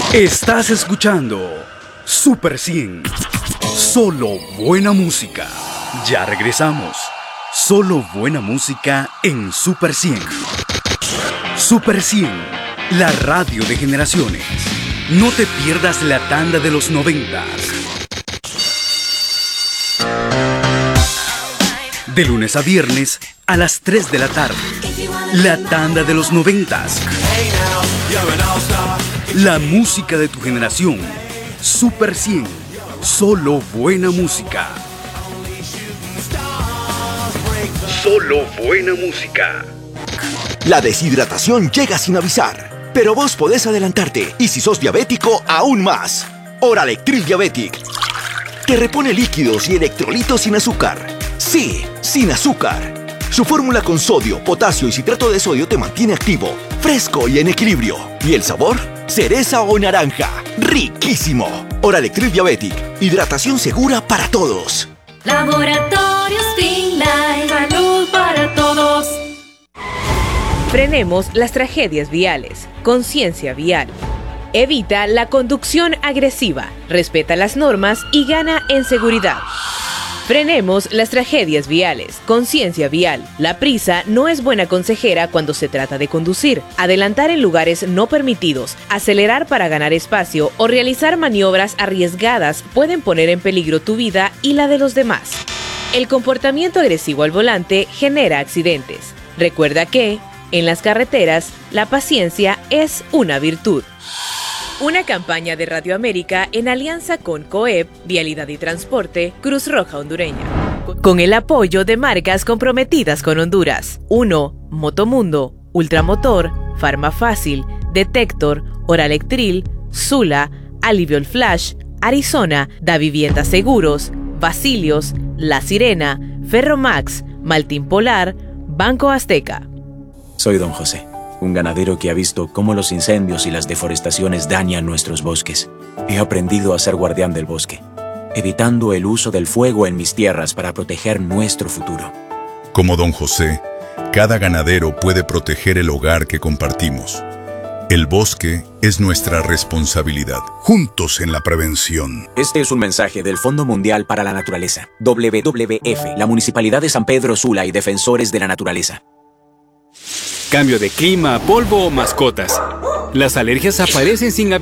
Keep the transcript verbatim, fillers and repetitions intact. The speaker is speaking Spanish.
Estás escuchando Super cien. Solo buena música. Ya regresamos. Solo buena música en Super cien. Super cien, la radio de generaciones. No te pierdas la tanda de los noventas. De lunes a viernes a las tres de la tarde. La tanda de los noventas. La música de tu generación. Super cien. Solo buena música. Solo buena música. La deshidratación llega sin avisar, pero vos podés adelantarte y si sos diabético, aún más. Oralectril Diabetic. Te repone líquidos y electrolitos sin azúcar. Sí, sin azúcar. Su fórmula con sodio, potasio y citrato de sodio te mantiene activo, fresco y en equilibrio. ¿Y el sabor? Cereza o naranja. ¡Riquísimo! Oralectril Diabetic. Hidratación segura para todos. Laboratorios Finlife. Salud para todos. Frenemos las tragedias viales. Conciencia vial. Evita la conducción agresiva, respeta las normas y gana en seguridad. Frenemos las tragedias viales. Conciencia vial. La prisa no es buena consejera cuando se trata de conducir. Adelantar en lugares no permitidos, acelerar para ganar espacio o realizar maniobras arriesgadas pueden poner en peligro tu vida y la de los demás. El comportamiento agresivo al volante genera accidentes. Recuerda que, en las carreteras, la paciencia es una virtud. Una campaña de Radio América en alianza con COEP, Vialidad y Transporte, Cruz Roja Hondureña. Con el apoyo de marcas comprometidas con Honduras. uno. Motomundo, Ultramotor, Farmafácil, Detector, Oralectril, Zula, Aliviol Flash, Arizona, Da Vivienda Seguros, Basilios, La Sirena, Ferromax, Maltín Polar, Banco Azteca. Soy Don José, un ganadero que ha visto cómo los incendios y las deforestaciones dañan nuestros bosques. He aprendido a ser guardián del bosque, evitando el uso del fuego en mis tierras para proteger nuestro futuro. Como Don José, cada ganadero puede proteger el hogar que compartimos. El bosque es nuestra responsabilidad. Juntos en la prevención. Este es un mensaje del Fondo Mundial para la Naturaleza, W W F, la Municipalidad de San Pedro Sula y Defensores de la Naturaleza. Cambio de clima, polvo o mascotas. Las alergias aparecen sin aviso.